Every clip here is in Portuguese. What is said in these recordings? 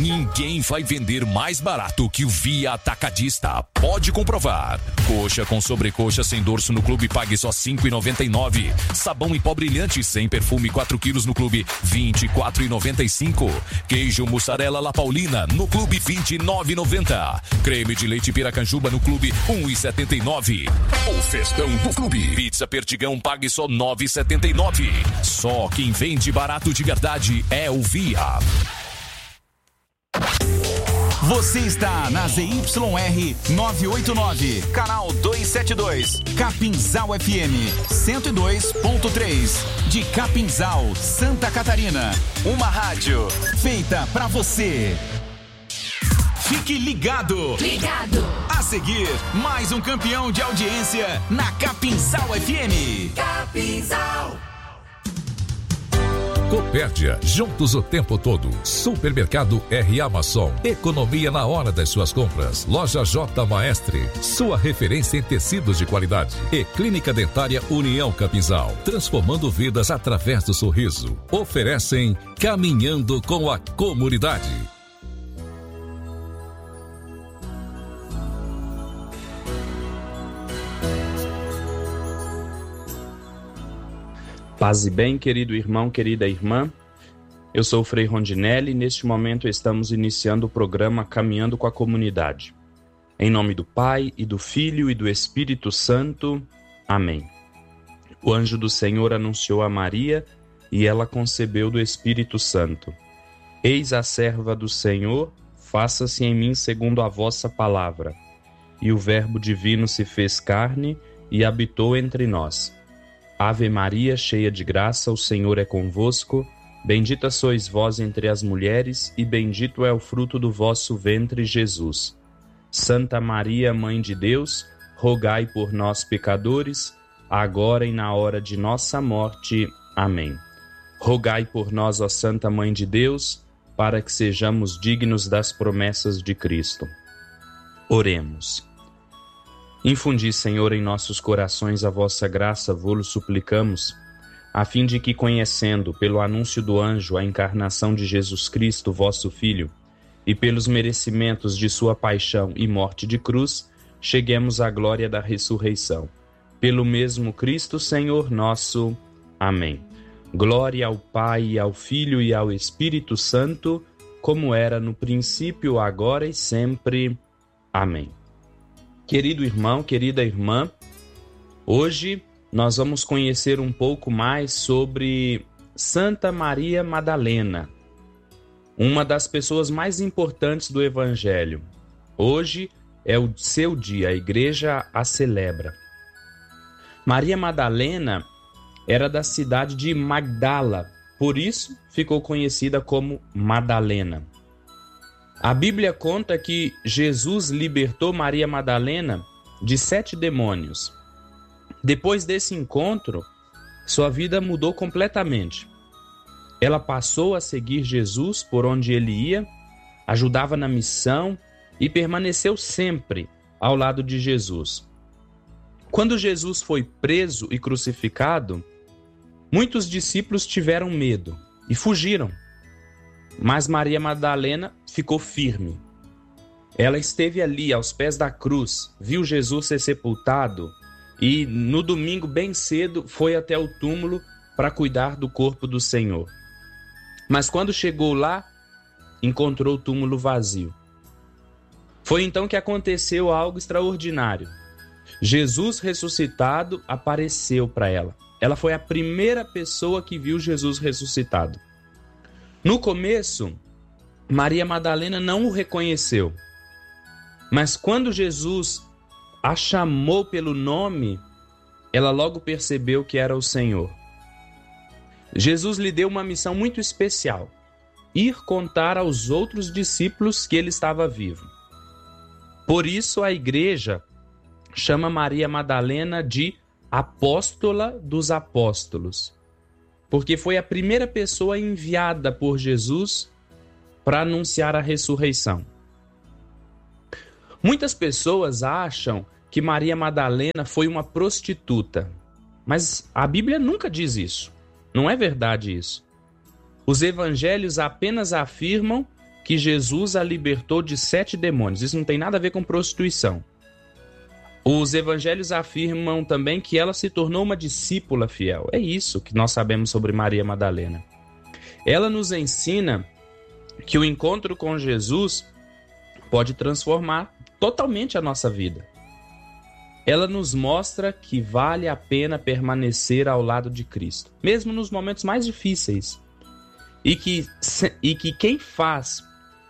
Ninguém vai vender mais barato que o Via Atacadista. Pode comprovar. Coxa com sobrecoxa sem dorso no clube, pague só R$ 5,99. Sabão em pó brilhante sem perfume 4 quilos no clube, R$ 24,95. Queijo mussarela La Paulina no clube, R$ 29,90. Creme de leite Piracanjuba no clube, R$ 1,79. O festão do clube. Pizza Perdigão, pague só R$ 9,79. Só quem vende barato de verdade é o Via. Você está na ZYR 989, canal 272, Capinzal FM 102.3, de Capinzal, Santa Catarina. Uma rádio feita pra você. Fique ligado. A seguir, mais um campeão de audiência na Capinzal FM. Capinzal. Copérdia, juntos o tempo todo. Supermercado R. Amason, economia na hora das suas compras. Loja J Maestre, sua referência em tecidos de qualidade. E Clínica Dentária União Capinzal, transformando vidas através do sorriso. Oferecem Caminhando com a Comunidade. Paz e bem, querido irmão, querida irmã. Eu sou o Frei Rondinelli e neste momento estamos iniciando o programa Caminhando com a Comunidade. Em nome do Pai, e do Filho, e do Espírito Santo. Amém. O anjo do Senhor anunciou a Maria e ela concebeu do Espírito Santo. Eis a serva do Senhor, faça-se em mim segundo a vossa palavra. E o Verbo divino se fez carne e habitou entre nós. Ave Maria, cheia de graça, o Senhor é convosco. Bendita sois vós entre as mulheres, e bendito é o fruto do vosso ventre, Jesus. Santa Maria, Mãe de Deus, rogai por nós, pecadores, agora e na hora de nossa morte. Amém. Rogai por nós, ó Santa Mãe de Deus, para que sejamos dignos das promessas de Cristo. Oremos. Infundi, Senhor, em nossos corações a vossa graça, vô-lo suplicamos, a fim de que, conhecendo, pelo anúncio do anjo, a encarnação de Jesus Cristo, vosso Filho, e pelos merecimentos de sua paixão e morte de cruz, cheguemos à glória da ressurreição. Pelo mesmo Cristo, Senhor nosso. Amém. Glória ao Pai, e ao Filho, e ao Espírito Santo, como era no princípio, agora e sempre. Amém. Querido irmão, querida irmã, hoje nós vamos conhecer um pouco mais sobre Santa Maria Madalena, uma das pessoas mais importantes do Evangelho. Hoje é o seu dia, a igreja a celebra. Maria Madalena era da cidade de Magdala, por isso ficou conhecida como Madalena. A Bíblia conta que Jesus libertou Maria Madalena de 7 demônios. Depois desse encontro, sua vida mudou completamente. Ela passou a seguir Jesus por onde ele ia, ajudava na missão e permaneceu sempre ao lado de Jesus. Quando Jesus foi preso e crucificado, muitos discípulos tiveram medo e fugiram. Mas Maria Madalena ficou firme. Ela esteve ali aos pés da cruz, viu Jesus ser sepultado e no domingo bem cedo foi até o túmulo para cuidar do corpo do Senhor. Mas quando chegou lá, encontrou o túmulo vazio. Foi então que aconteceu algo extraordinário. Jesus ressuscitado apareceu para ela. Ela foi a primeira pessoa que viu Jesus ressuscitado. No começo, Maria Madalena não o reconheceu. Mas quando Jesus a chamou pelo nome, ela logo percebeu que era o Senhor. Jesus lhe deu uma missão muito especial: ir contar aos outros discípulos que ele estava vivo. Por isso a igreja chama Maria Madalena de apóstola dos apóstolos, porque foi a primeira pessoa enviada por Jesus para anunciar a ressurreição. Muitas pessoas acham que Maria Madalena foi uma prostituta, mas a Bíblia nunca diz isso. Não é verdade isso. Os evangelhos apenas afirmam que Jesus a libertou de 7 demônios. Isso não tem nada a ver com prostituição. Os evangelhos afirmam também que ela se tornou uma discípula fiel. É isso que nós sabemos sobre Maria Madalena. Ela nos ensina que o encontro com Jesus pode transformar totalmente a nossa vida. Ela nos mostra que vale a pena permanecer ao lado de Cristo, mesmo nos momentos mais difíceis. E que quem faz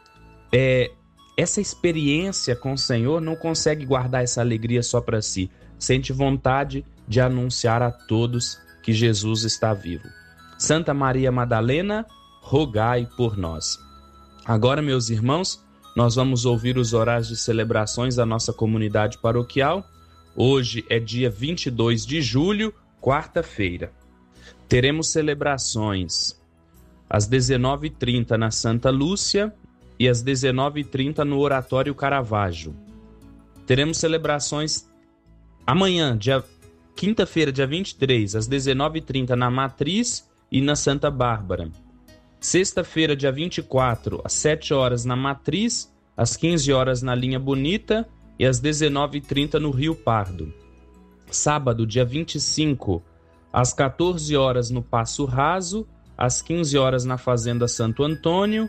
essa experiência com o Senhor não consegue guardar essa alegria só para si. Sente vontade de anunciar a todos que Jesus está vivo. Santa Maria Madalena, rogai por nós. Agora, meus irmãos, nós vamos ouvir os horários de celebrações da nossa comunidade paroquial. Hoje é dia 22 de julho, quarta-feira. Teremos celebrações às 19h30 na Santa Lúcia e às 19h30 no Oratório Caravaggio. Teremos celebrações amanhã, quinta-feira, dia 23, às 19h30 na Matriz e na Santa Bárbara. Sexta-feira, dia 24, às 7 horas na Matriz, às 15 horas na Linha Bonita e às 19h30 no Rio Pardo. Sábado, dia 25, às 14 horas no Passo Raso, às 15 horas na Fazenda Santo Antônio,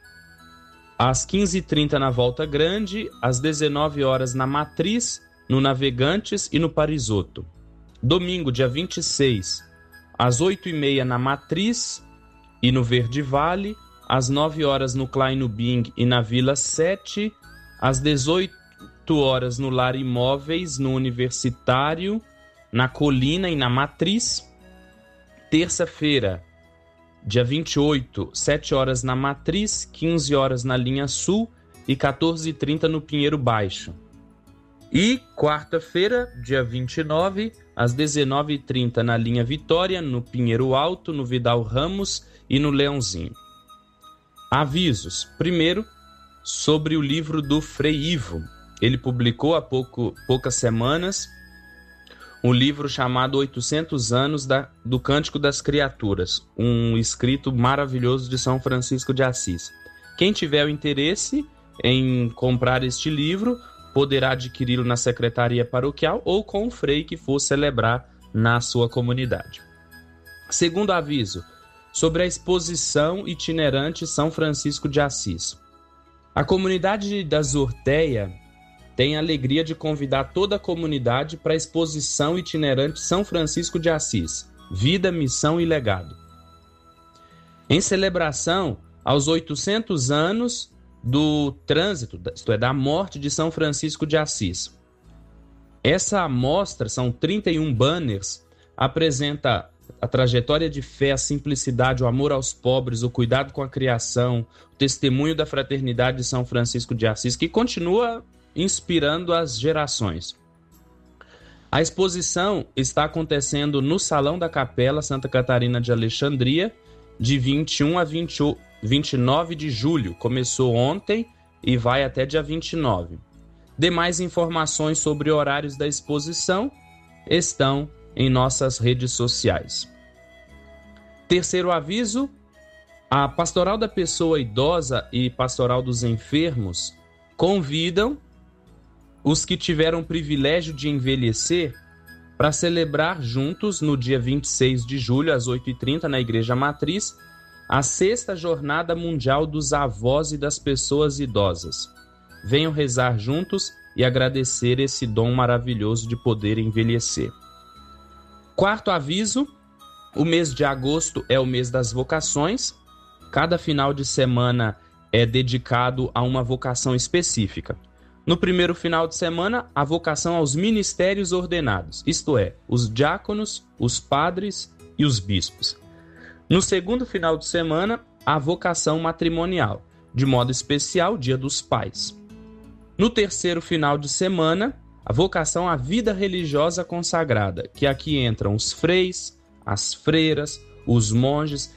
às 15h30 na Volta Grande, às 19 horas na Matriz, no Navegantes e no Parisotto. Domingo, dia 26, às 8h30 na Matriz e no Verde Vale, às 9 horas no Kleinubing e na Vila 7, às 18 horas no Lar Imóveis, no Universitário, na Colina e na Matriz. Terça-feira, dia 28, 7 horas na Matriz, 15 horas na Linha Sul e 14h30 no Pinheiro Baixo. E quarta-feira, dia 29, às 19h30 na Linha Vitória, no Pinheiro Alto, no Vidal Ramos e no Leãozinho. Avisos. Primeiro, sobre o livro do Frei Ivo. Ele publicou há poucas semanas um livro chamado 800 anos do Cântico das Criaturas, um escrito maravilhoso de São Francisco de Assis. Quem tiver o interesse em comprar este livro, poderá adquiri-lo na secretaria paroquial ou com o frei que for celebrar na sua comunidade. Segundo aviso, sobre a exposição itinerante São Francisco de Assis. A comunidade da Zorteia tem a alegria de convidar toda a comunidade para a exposição itinerante São Francisco de Assis, Vida, Missão e Legado. Em celebração aos 800 anos do trânsito, isto é, da morte de São Francisco de Assis. Essa amostra, são 31 banners, apresenta a trajetória de fé, a simplicidade, o amor aos pobres, o cuidado com a criação, o testemunho da fraternidade de São Francisco de Assis, que continua inspirando as gerações. A exposição está acontecendo no Salão da Capela Santa Catarina de Alexandria, de 21 a 29 de julho. Começou ontem e vai até dia 29. Demais informações sobre horários da exposição estão em nossas redes sociais. Terceiro aviso, a Pastoral da Pessoa Idosa e Pastoral dos Enfermos convidam os que tiveram o privilégio de envelhecer para celebrar juntos, no dia 26 de julho, às 8h30, na Igreja Matriz, a 6ª Jornada Mundial dos Avós e das Pessoas Idosas. Venham rezar juntos e agradecer esse dom maravilhoso de poder envelhecer. Quarto aviso, o mês de agosto é o mês das vocações. Cada final de semana é dedicado a uma vocação específica. No primeiro final de semana, a vocação aos ministérios ordenados, isto é, os diáconos, os padres e os bispos. No segundo final de semana, a vocação matrimonial, de modo especial, Dia dos Pais. No terceiro final de semana, a vocação à vida religiosa consagrada, que aqui entram os freis, as freiras, os monges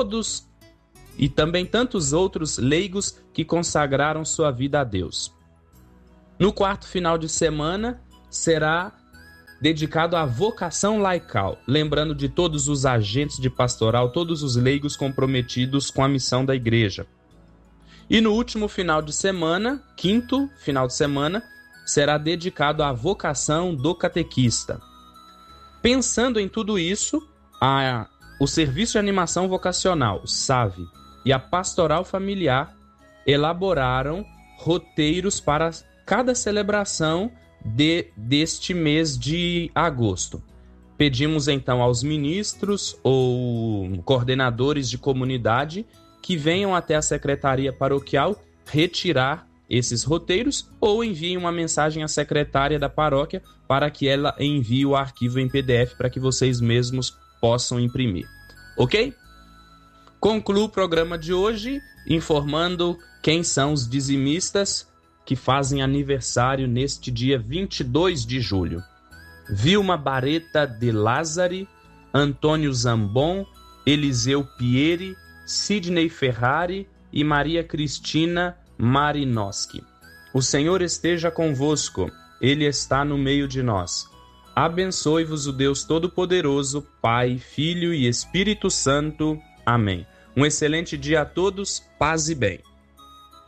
e também tantos outros leigos que consagraram sua vida a Deus. No quarto final de semana, será dedicado à vocação laical, lembrando de todos os agentes de pastoral, todos os leigos comprometidos com a missão da igreja. E no último final de semana, quinto final de semana, será dedicado à vocação do catequista. Pensando em tudo isso, o Serviço de Animação Vocacional, SAVE, e a Pastoral Familiar elaboraram roteiros para cada celebração deste mês de agosto. Pedimos então aos ministros ou coordenadores de comunidade que venham até a Secretaria Paroquial retirar esses roteiros ou enviem uma mensagem à secretária da paróquia para que ela envie o arquivo em PDF para que vocês mesmos possam imprimir. Ok? Concluo o programa de hoje informando quem são os dizimistas que fazem aniversário neste dia 22 de julho. Vilma Bareta de Lázari, Antônio Zambon, Eliseu Pieri, Sidney Ferrari e Maria Cristina Marinoski. O Senhor esteja convosco, Ele está no meio de nós. Abençoe-vos o Deus Todo-Poderoso, Pai, Filho e Espírito Santo. Amém. Um excelente dia a todos, paz e bem.